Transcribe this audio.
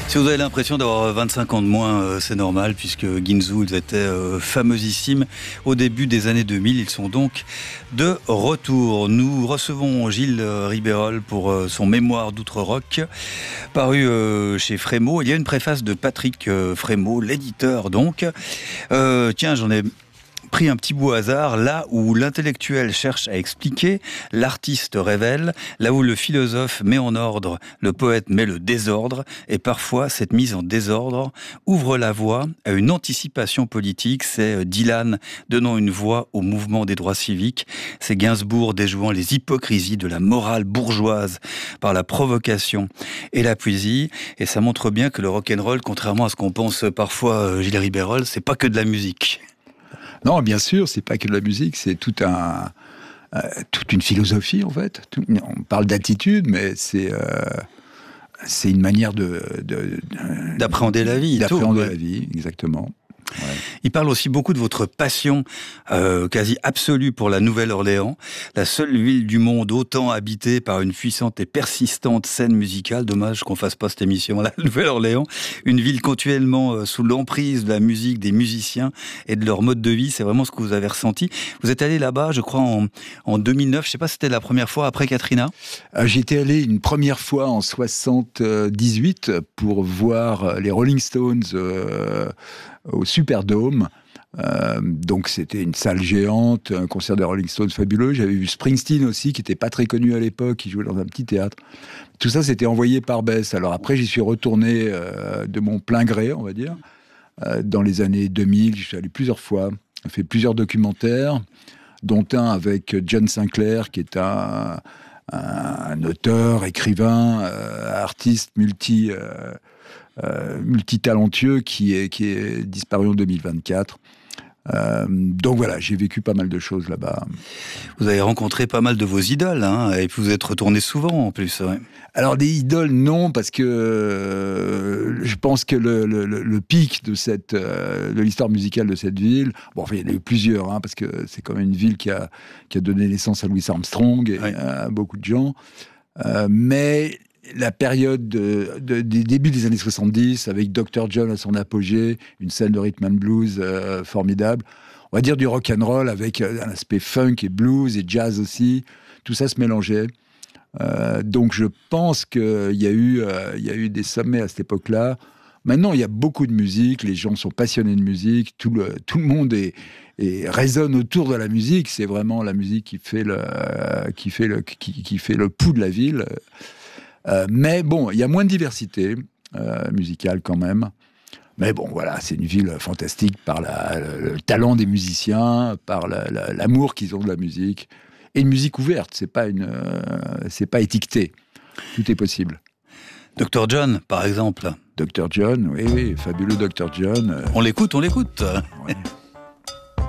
Si vous avez l'impression d'avoir 25 ans de moins, c'est normal, puisque Ginzu, ils étaient fameusissimes au début des années 2000. Ils sont donc de retour. Nous recevons Gilles Ribérol pour son mémoire d'outre-rock, paru chez Frémaux. Il y a une préface de Patrick Frémaux, l'éditeur donc. Tiens, j'en ai pris un petit bout au hasard. Là où l'intellectuel cherche à expliquer, l'artiste révèle. Là où le philosophe met en ordre, le poète met le désordre. Et parfois, cette mise en désordre ouvre la voie à une anticipation politique. C'est Dylan donnant une voix au mouvement des droits civiques. C'est Gainsbourg déjouant les hypocrisies de la morale bourgeoise par la provocation et la poésie. Et ça montre bien que le rock'n'roll, contrairement à ce qu'on pense parfois, Gilles Ribérol, c'est pas que de la musique. Non, bien sûr, c'est pas que de la musique, c'est toute une philosophie en fait. On parle d'attitude, mais c'est une manière d'appréhender la vie. D'appréhender la vie, exactement. Ouais. Il parle aussi beaucoup de votre passion quasi absolue pour la Nouvelle-Orléans, la seule ville du monde autant habitée par une puissante et persistante scène musicale. Dommage qu'on fasse pas cette émission à la Nouvelle-Orléans. Une ville continuellement sous l'emprise de la musique, des musiciens et de leur mode de vie. C'est vraiment ce que vous avez ressenti. Vous êtes allé là-bas, je crois, en 2009. Je sais pas si c'était la première fois après Katrina. J'étais allé une première fois en 78 pour voir les Rolling Stones au Superdome. Donc c'était une salle géante, un concert de Rolling Stones fabuleux. J'avais vu Springsteen aussi, qui n'était pas très connu à l'époque, qui jouait dans un petit théâtre. Tout ça, c'était envoyé par Bess. Alors après, j'y suis retourné de mon plein gré, on va dire. Dans les années 2000, je suis allé plusieurs fois. J'ai fait plusieurs documentaires, dont un avec John Sinclair, qui est un auteur, écrivain, artiste multitalentueux qui est disparu en 2024. Donc voilà, j'ai vécu pas mal de choses là-bas. Vous avez rencontré pas mal de vos idoles, hein, et puis vous êtes retourné souvent en plus. Ouais. Alors des idoles, non, parce que je pense que le pic de l'histoire musicale de cette ville, bon, enfin, il y en a eu plusieurs, hein, parce que c'est quand même une ville qui a donné naissance à Louis Armstrong et à beaucoup de gens. Mais la période des débuts des années 70, avec Dr. John à son apogée, une scène de rhythm and blues formidable, on va dire du rock and roll avec un aspect funk et blues et jazz aussi, tout ça se mélangeait. Donc je pense qu'il y a eu des sommets à cette époque-là. Maintenant, il y a beaucoup de musique, les gens sont passionnés de musique, tout le monde résonne autour de la musique. C'est vraiment la musique qui fait le pouls de la ville. Mais bon, il y a moins de diversité musicale quand même. Mais bon, voilà, c'est une ville fantastique par le talent des musiciens, par l'amour qu'ils ont de la musique. Et une musique ouverte, c'est pas étiqueté. Tout est possible. Dr. John, par exemple. Dr. John, oui, fabuleux Dr. John. On l'écoute. Ouais.